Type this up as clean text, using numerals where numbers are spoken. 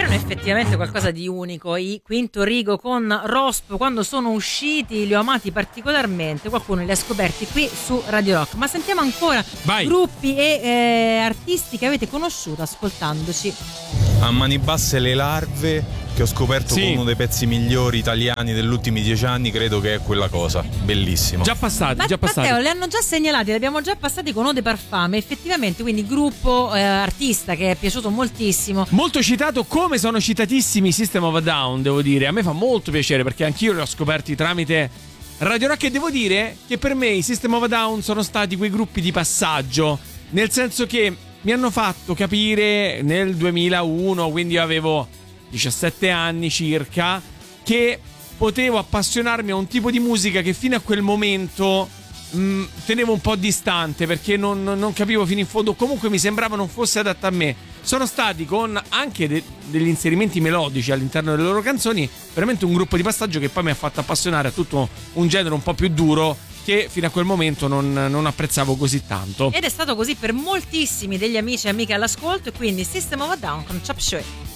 erano effettivamente qualcosa di unico. I Quinto Rigo con Rospo, quando sono usciti li ho amati particolarmente, qualcuno li ha scoperti qui su Radio Rock. Ma sentiamo ancora gruppi e artisti che avete conosciuto ascoltandoci. A mani basse Le Larve, che ho scoperto come uno dei pezzi migliori italiani degli ultimi 10 anni, credo che è quella cosa, bellissimo. Già passati. Matteo, li hanno già segnalati, li abbiamo già passati con Eau de Parfum, effettivamente, quindi gruppo, artista che è piaciuto moltissimo. Molto citato, come sono citatissimi System of a Down, devo dire. A me fa molto piacere perché anch'io li ho scoperti tramite Radio Rock, e devo dire che per me i System of a Down sono stati quei gruppi di passaggio, nel senso che mi hanno fatto capire nel 2001, quindi io avevo 17 anni circa, che potevo appassionarmi a un tipo di musica che fino a quel momento tenevo un po' distante, perché non capivo fino in fondo, comunque mi sembrava non fosse adatta a me. Sono stati, con anche degli inserimenti melodici all'interno delle loro canzoni, veramente un gruppo di passaggio che poi mi ha fatto appassionare a tutto un genere un po' più duro che fino a quel momento non apprezzavo così tanto. Ed è stato così per moltissimi degli amici e amiche all'ascolto, e quindi System of a Down con Chop Suey.